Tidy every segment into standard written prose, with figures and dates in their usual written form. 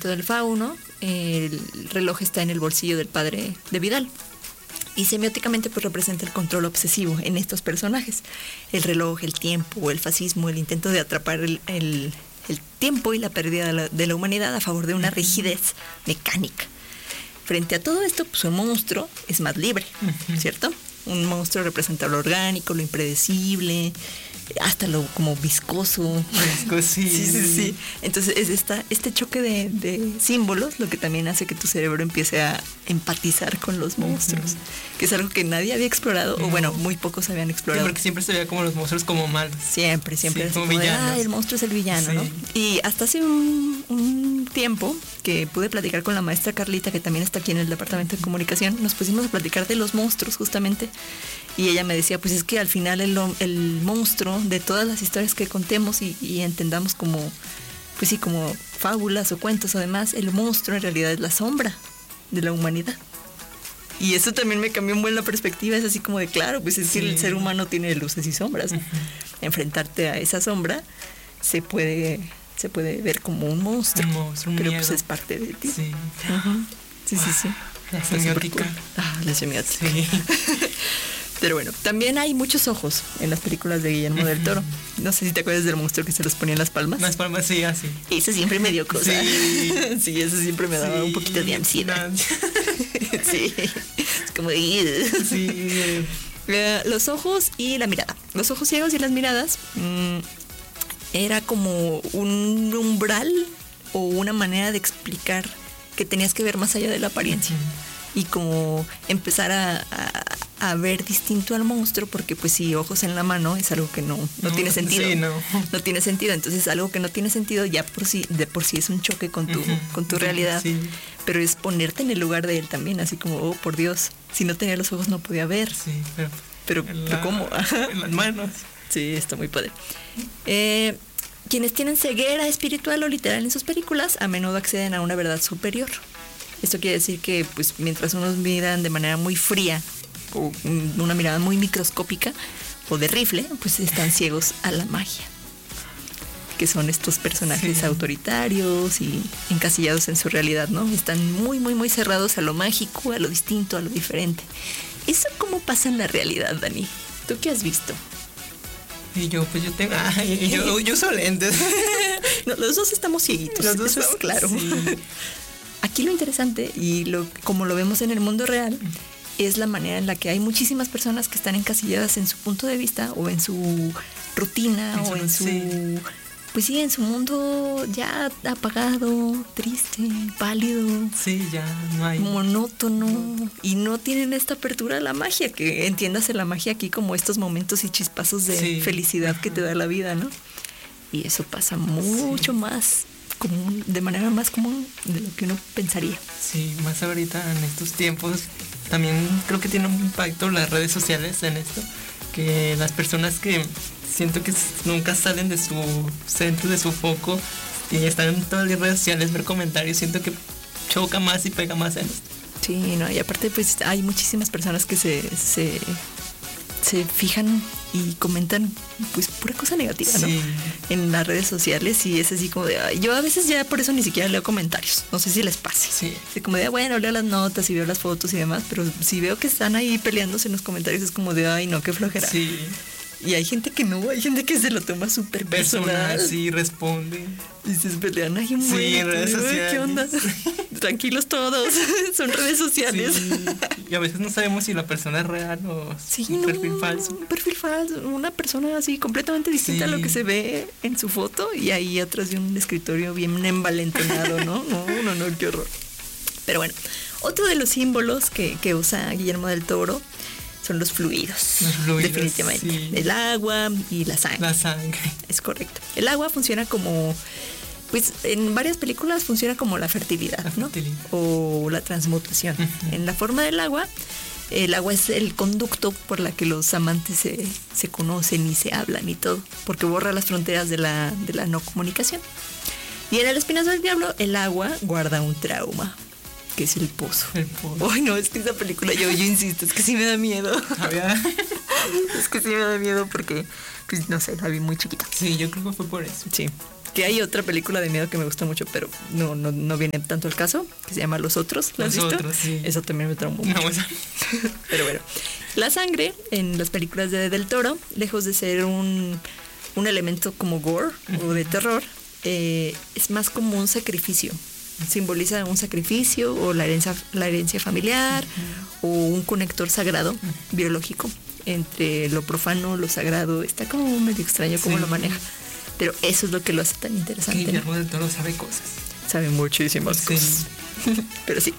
laberinto del fauno, el reloj está en el bolsillo del padre de Vidal. Y semióticamente pues representa el control obsesivo en estos personajes. El reloj, el tiempo, el fascismo, el intento de atrapar el tiempo y la pérdida de la humanidad a favor de una rigidez mecánica. Frente a todo esto, pues un monstruo es más libre, ¿cierto? Un monstruo representa lo orgánico, lo impredecible, hasta lo como viscoso. Sí. Entonces es este choque de símbolos lo que también hace que tu cerebro empiece a empatizar con los monstruos, que es algo que nadie había explorado, o bueno, muy pocos habían explorado. Sí, porque siempre se veía como los monstruos como malos. Siempre, Sí, como villanos. el monstruo es el villano, Sí. ¿no? Y hasta hace un tiempo que pude platicar con la maestra Carlita, que también está aquí en el departamento de comunicación, nos pusimos a platicar de los monstruos justamente, y ella me decía, pues es que al final el monstruo de todas las historias que contemos y entendamos como, pues sí, como fábulas o cuentos o demás, el monstruo en realidad es la sombra de la humanidad. Y eso también me cambió un buen la perspectiva, es así como de claro, pues es que el ser humano tiene luces y sombras. Enfrentarte a esa sombra se puede ver como un monstruo, Un pero miedo. pues es parte de ti. Sí. Sí. La Está semiótica. súper cool. La semiótica. Sí. Pero bueno, también hay muchos ojos en las películas de Guillermo del Toro. No sé si te acuerdas del monstruo que se los ponía en las palmas. Las palmas, sí, así. Eso siempre me dio cosa. Sí. Sí, eso siempre me daba un poquito de ansiedad. Sí, es como de... Sí. Los ojos y la mirada. Los ojos ciegos y las miradas era como un umbral o una manera de explicar que tenías que ver más allá de la apariencia. Y como empezar a ver distinto al monstruo, porque pues si ojos en la mano es algo que no tiene sentido. Sí, No tiene sentido. Entonces algo que no tiene sentido ya de por sí es un choque con tu realidad. Sí. Pero es ponerte en el lugar de él también, así como, oh, por Dios, si no tenía los ojos no podía ver. Sí, Pero ¿cómo? En las manos. Sí, está muy padre. Quienes tienen ceguera espiritual o literal en sus películas a menudo acceden a una verdad superior. Esto quiere decir que pues mientras unos miran de manera muy fría o una mirada muy microscópica o de rifle, pues están ciegos a la magia, que son estos personajes autoritarios y encasillados en su realidad, ¿no? Están muy, muy, muy cerrados a lo mágico, a lo distinto, a lo diferente. ¿Eso cómo pasa en la realidad, Dani? ¿Tú qué has visto? Y yo tengo... yo uso lentes. No, los dos estamos cieguitos, Los dos eso es estamos- claro. sí. Aquí lo interesante, y como lo vemos en el mundo real, es la manera en la que hay muchísimas personas que están encasilladas en su punto de vista o en su rutina o en su... Sí. Pues sí, en su mundo ya apagado, triste, pálido, Sí, ya no hay... monótono, y no tienen esta apertura a la magia, que entiéndase la magia aquí como estos momentos y chispazos de felicidad que te da la vida, ¿no? Y eso pasa mucho más común, de manera más común de lo que uno pensaría. Sí, más ahorita en estos tiempos también creo que tiene un impacto las redes sociales en esto, que las personas que siento que nunca salen de su centro, de su foco, y están en todas las redes sociales, ver comentarios, siento que choca más y pega más en esto. Sí, no, y aparte pues hay muchísimas personas que se fijan y comentan pues pura cosa negativa, ¿no? Sí. En las redes sociales, y es así como de, ay, yo a veces ya por eso ni siquiera leo comentarios, no sé si les pase. Sí. Es como de, bueno, leo las notas y veo las fotos y demás, pero si veo que están ahí peleándose en los comentarios es como de, ay, no, qué flojera. Sí. Y hay gente que no, hay gente que se lo toma súper personal. Sí, responde. Y se pelean ahí un Sí, buen, en redes ay, sociales. ¿qué onda? Tranquilos todos, son redes sociales. Sí. Y a veces no sabemos si la persona es real o Sí, un no, perfil falso. un perfil falso, una persona así completamente distinta a lo que se ve en su foto, y ahí atrás de un escritorio bien envalentonado, ¿no? No, qué horror. Pero bueno, otro de los símbolos que usa Guillermo del Toro son los fluidos. Los fluidos, definitivamente. sí. El agua y la sangre. La sangre. Es correcto. El agua funciona como, pues en varias películas funciona como la fertilidad, ¿no? fertilidad. O la transmutación. En la forma del agua, el agua es el conducto por la que los amantes se conocen y se hablan y todo, porque borra las fronteras de la no comunicación. Y en El Espinazo del Diablo, el agua guarda un trauma, que es el pozo. El pozo. Ay, no, es que esa película, yo insisto, es que sí me da miedo. Es que sí me da miedo porque, pues no sé, la vi muy chiquita. Sí, yo creo que fue por eso. Sí. Que hay otra película de miedo que me gusta mucho, pero no viene tanto al caso, que se llama Los Otros. ¿La has visto? Sí. Eso también me traumó mucho. No, esa... Pero bueno, la sangre en las películas de Del Toro, lejos de ser un elemento como gore o de terror, es más como un sacrificio. Simboliza un sacrificio o la herencia familiar o un conector sagrado biológico entre lo profano, lo sagrado. Está como medio extraño cómo lo maneja. Pero eso es lo que lo hace tan interesante. Que Guillermo del Toro sabe cosas. Sabe muchísimas cosas. Pero sí.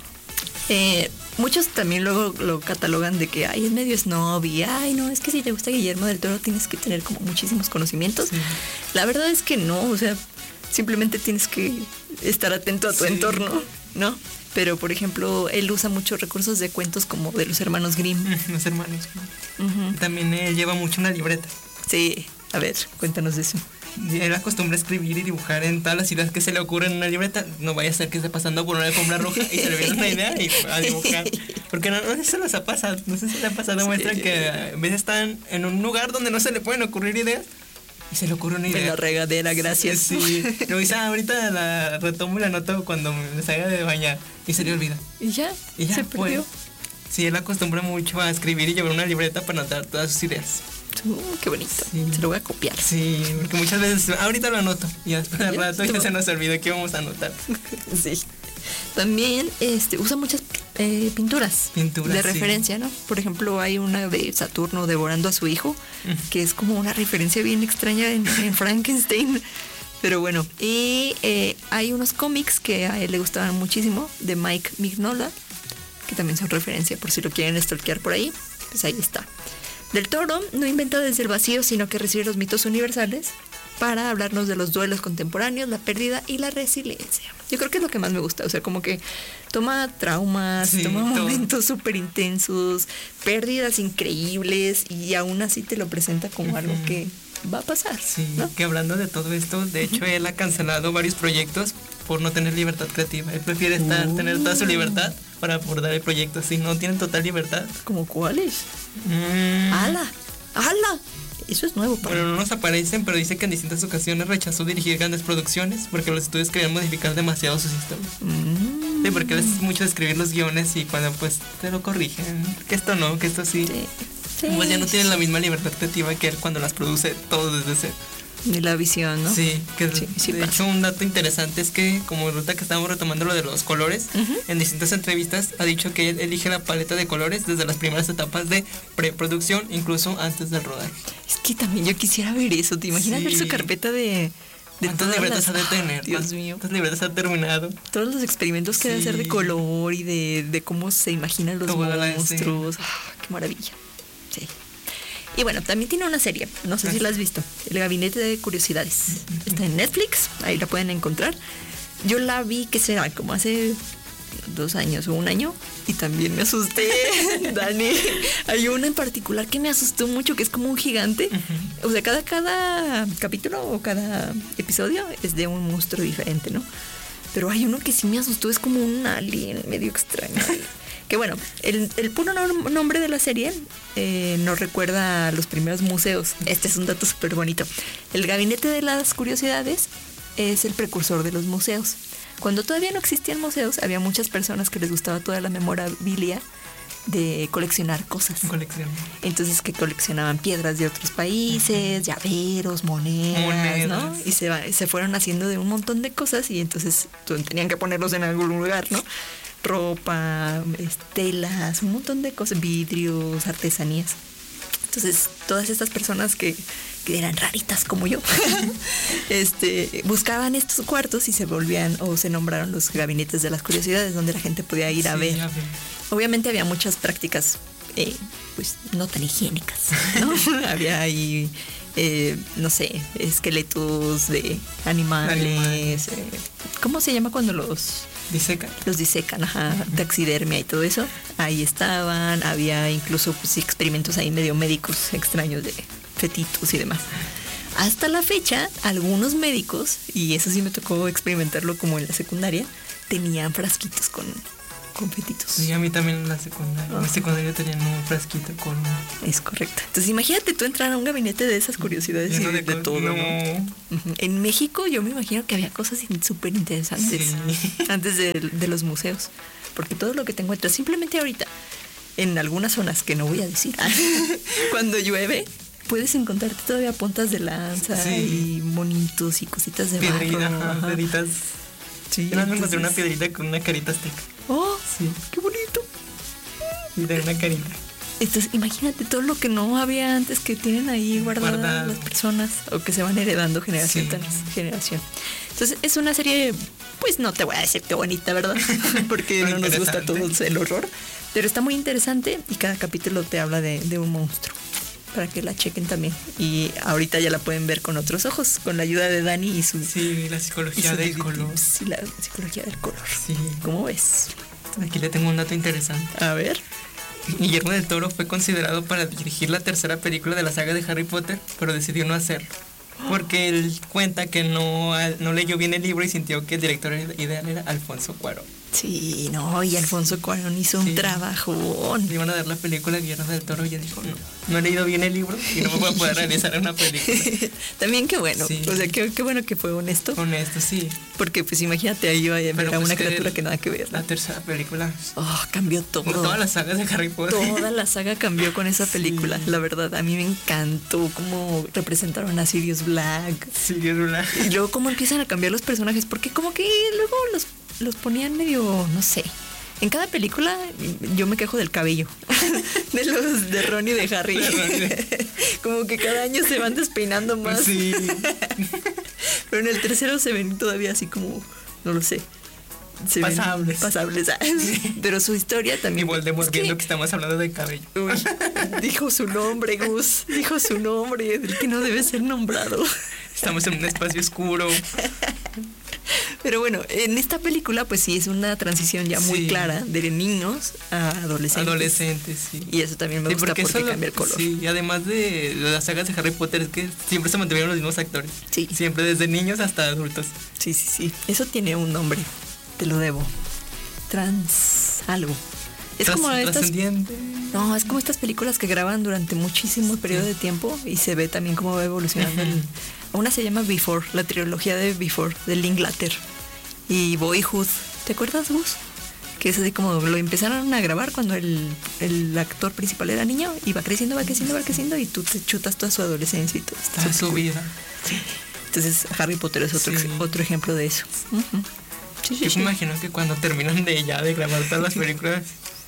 Muchos también luego lo catalogan de que ay, es medio snob y ay, no, es que si te gusta Guillermo del Toro tienes que tener como muchísimos conocimientos. Sí. La verdad es que no, o sea, simplemente tienes que estar atento a tu entorno, ¿no? Pero, por ejemplo, él usa muchos recursos de cuentos como de los hermanos Grimm. Los hermanos Grimm. También él lleva mucho una libreta. Sí, a ver, cuéntanos de eso. Él acostumbra a escribir y dibujar en todas las ideas que se le ocurren en una libreta. No vaya a ser que esté pasando por una alfombra roja y se le viene una idea y a dibujar. Porque no sé si se les ha pasado. No sé si les ha pasado. Muestran que a veces están en un lugar donde no se le pueden ocurrir ideas y se le ocurre una idea. En la regadera, gracias. Sí. Lo dice, ahorita la retomo y la anoto cuando me salga de bañar y se le olvida. Y ya se perdió. Pues, sí, él acostumbra mucho a escribir y llevar una libreta para anotar todas sus ideas. Qué bonito. Sí. Se lo voy a copiar. Sí, porque muchas veces ahorita lo anoto y después del rato ya se nos olvida que vamos a anotar. Sí. También usa muchas pinturas de referencia, ¿no? Por ejemplo, hay una de Saturno devorando a su hijo, que es como una referencia bien extraña en Frankenstein. Pero bueno, y hay unos cómics que a él le gustaban muchísimo, de Mike Mignola, que también son referencia por si lo quieren stalkear por ahí. Pues ahí está. Del Toro no inventa desde el vacío, sino que recibe los mitos universales para hablarnos de los duelos contemporáneos, la pérdida y la resiliencia. Yo creo que es lo que más me gusta, o sea, como que toma traumas, toma momentos súper intensos, pérdidas increíbles y aún así te lo presenta como algo que va a pasar. Sí, ¿no? Que hablando de todo esto, de hecho él ha cancelado varios proyectos por no tener libertad creativa. Él prefiere tener toda su libertad para abordar el proyecto. Si no tienen total libertad. ¿Cómo cuáles? ¡Hala! Eso es nuevo para Bueno, no nos aparecen, pero dice que en distintas ocasiones rechazó dirigir grandes producciones porque los estudios querían modificar demasiado sus historias. Sí, porque él es mucho de escribir los guiones y cuando pues te lo corrigen, que esto no, que esto sí. Pues ya no tienen la misma libertad creativa que él cuando las produce todo desde cero. Ni la visión, ¿no? Sí, que de hecho un dato interesante es que como ahorita que estamos retomando lo de los colores, en distintas entrevistas ha dicho que él elige la paleta de colores desde las primeras etapas de preproducción, incluso antes del rodaje. Es que también yo quisiera ver eso, ¿te imaginas ver su carpeta de ¿cuántas libretas ha de tener? Dios mío. ¿Cuántas libretas ha terminado? Todos los experimentos que debe hacer de color y de cómo se imaginan los monstruos. ¡Qué maravilla! Sí. Y bueno, también tiene una serie, no sé si la has visto, El Gabinete de Curiosidades. Está en Netflix, ahí la pueden encontrar. Yo la vi, que será, como hace 2 años o 1 año, y también me asusté, Dani. Hay una en particular que me asustó mucho, que es como un gigante. O sea, cada capítulo o cada episodio es de un monstruo diferente, ¿no? Pero hay uno que sí me asustó, es como un alien medio extraño. Que bueno, el puro nombre de la serie nos recuerda a los primeros museos. Este es un dato súper bonito. El Gabinete de las Curiosidades es el precursor de los museos. Cuando todavía no existían museos, había muchas personas que les gustaba toda la memorabilia de coleccionar cosas. Entonces que coleccionaban piedras de otros países, llaveros, monedas, ¿no? Y se fueron haciendo de un montón de cosas y entonces tenían que ponerlos en algún lugar, ¿no? Ropa, telas, un montón de cosas, vidrios, artesanías. Entonces, todas estas personas que eran raritas como yo, buscaban estos cuartos y se volvían, o se nombraron los gabinetes de las curiosidades, donde la gente podía ir a ver. Obviamente había muchas prácticas, pues, no tan higiénicas, ¿no? Había ahí, no sé, esqueletos de animales. ¿Cómo se llama cuando los disecan? Los disecan, taxidermia y todo eso. Ahí estaban, había incluso pues, experimentos ahí medio médicos extraños de fetitos y demás. Hasta la fecha, algunos médicos, y eso sí me tocó experimentarlo como en la secundaria, tenían frasquitos confetitos. Sí, a mí también en la secundaria. En la secundaria tenían un frasquito con... Es correcto. Entonces imagínate tú entrar a un gabinete de esas curiosidades y de todo, ¿no? En México yo me imagino que había cosas súper interesantes antes de los museos. Porque todo lo que te encuentras, simplemente ahorita, en algunas zonas que no voy a decir, cuando llueve, puedes encontrarte todavía puntas de lanza y monitos y cositas de barro. Piedritas. Sí, yo me encontré una piedrita con una carita azteca. ¡Oh! Sí. ¡Qué bonito! Y de una carita. Entonces, imagínate todo lo que no había antes que tienen ahí guardadas las personas o que se van heredando generación tras generación. Entonces, es una serie, pues no te voy a decir qué bonita, ¿verdad? Porque no nos gusta a todos el horror. Pero está muy interesante y cada capítulo te habla de un monstruo. Para que la chequen también. Y ahorita ya la pueden ver con otros ojos, con la ayuda de Dani y su... Sí, la psicología del color. Sí, la psicología del color. Sí. ¿Cómo ves? Aquí le tengo un dato interesante. A ver. Guillermo del Toro fue considerado para dirigir la tercera película de la saga de Harry Potter, pero decidió no hacerlo. Porque él cuenta que no leyó bien el libro y sintió que el director ideal era Alfonso Cuarón. Sí, no, y Alfonso Cuarón hizo un trabajón. Le iban a dar la película a Guillermo del Toro y ella dijo, no he leído bien el libro y no me voy a poder realizar una película. También qué bueno, o sea, qué bueno que fue honesto. Honesto, sí. Porque pues imagínate, ahí iba a ver a una criatura que nada que ver, ¿no? La tercera película. Cambió todo. Como todas las sagas de Harry Potter. Toda la saga cambió con esa película, la verdad. A mí me encantó cómo representaron a Sirius Black. Y luego cómo empiezan a cambiar los personajes, porque como que luego los ponían medio, no sé. En cada película yo me quejo del cabello de los de Ron y de Harry. Como que cada año se van despeinando más. Sí. Pero en el tercero se ven todavía así como, no lo sé. Pasables. Pero su historia también. Y Voldemort viendo que estamos hablando de cabello. Uy, dijo su nombre, Gus. Dijo su nombre, del que no debe ser nombrado. Estamos en un espacio oscuro. Pero bueno, en esta película pues sí es una transición ya muy clara de niños a adolescentes. Adolescentes, sí. Y eso también me gusta porque cambia el color. Sí, y además de las sagas de Harry Potter es que siempre se mantuvieron los mismos actores. Sí. Siempre desde niños hasta adultos. Sí. Eso tiene un nombre, te lo debo. Algo. Es como estas... No, es como estas películas que graban durante muchísimo periodo de tiempo y se ve también cómo va evolucionando. Una se llama Before, la trilogía de Before, de Linklater. Y Boyhood, ¿te acuerdas, Gus? Que es así como lo empezaron a grabar cuando el actor principal era niño y va creciendo y tú te chutas toda su adolescencia y todo. Toda su vida. Sí. Entonces Harry Potter es otro ejemplo de eso. Yo me imagino que cuando terminan de grabar todas las películas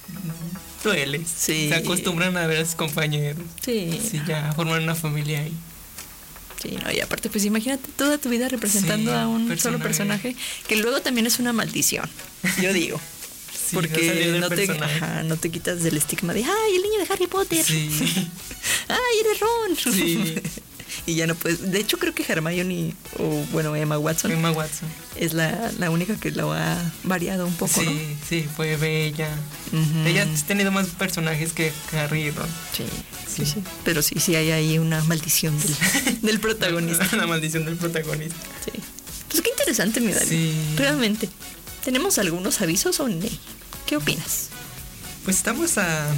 duele. Sí. Se acostumbran a ver a sus compañeros. Sí. Sí, ya forman una familia ahí. Sí, no, y aparte, pues imagínate toda tu vida representando a un solo personaje, que luego también es una maldición, yo digo. Sí, porque no te quitas del estigma de ¡ay, el niño de Harry Potter! Sí. ¡Ay, eres Ron! Sí. Y ya no puedes. De hecho, creo que Hermione, Emma Watson. Es la única que lo ha variado un poco, ¿no? Sí, fue Bella. Ella ha tenido más personajes que Harry y Ron. Sí. Pero sí hay ahí una maldición del protagonista. La maldición del protagonista. Sí. Pues qué interesante, mi Dani. Sí. Realmente. ¿Tenemos algunos avisos o no? ¿Qué opinas? Pues estamos a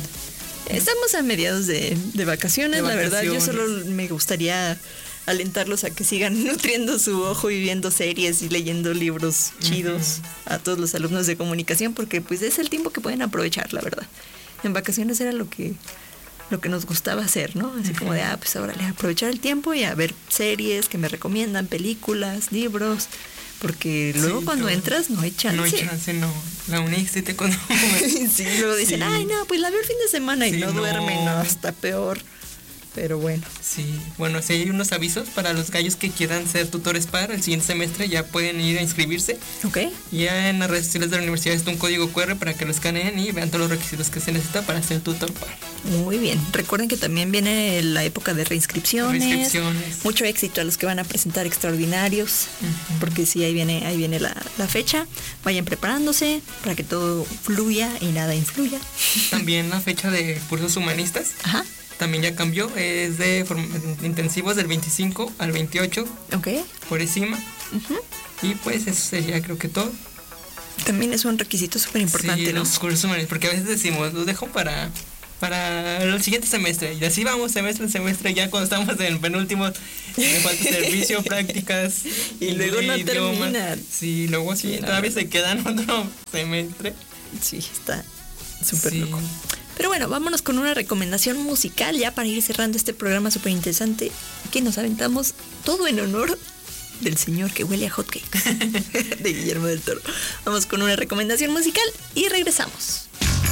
mediados de vacaciones, la verdad. Yo solo me gustaría alentarlos a que sigan nutriendo su ojo y viendo series y leyendo libros chidos a todos los alumnos de comunicación, porque pues es el tiempo que pueden aprovechar, la verdad. En vacaciones era lo que nos gustaba hacer, ¿no? Así como de, pues ahora aprovechar el tiempo y a ver series que me recomiendan, películas, libros. Porque luego cuando entras no hay chance. No hay chance, no. La UNIC sí te consume. Sí, luego dicen, ay, no, pues la veo el fin de semana y no duermen, no, hasta peor. Pero bueno. Sí, bueno, si hay unos avisos para los gallos que quieran ser tutores para el siguiente semestre, ya pueden ir a inscribirse. Ok. Ya en las redes sociales de la universidad está un código QR para que lo escaneen y vean todos los requisitos que se necesita para ser tutor para. Muy bien. Recuerden que también viene la época de reinscripciones. Mucho éxito a los que van a presentar extraordinarios, porque sí, ahí viene la fecha. Vayan preparándose para que todo fluya y nada influya. También la fecha de cursos humanistas. Ajá. También ya cambió, es de intensivos del 25 al 28. Ok. Por encima. Y pues eso sería creo que todo. También es un requisito súper importante, sí, ¿no? los cursos humanos, porque a veces decimos, los dejo para el siguiente semestre, y así vamos semestre en semestre, ya cuando estamos en el penúltimo, me falta servicio, prácticas, y luego no idioma. terminan. Sí, luego sí, todavía se quedan otro semestre. Sí, está súper Sí. loco. Pero bueno, vámonos con una recomendación musical ya para ir cerrando este programa súper interesante que nos aventamos todo en honor del señor que huele a hotcakes de Guillermo del Toro. Vamos con una recomendación musical y regresamos.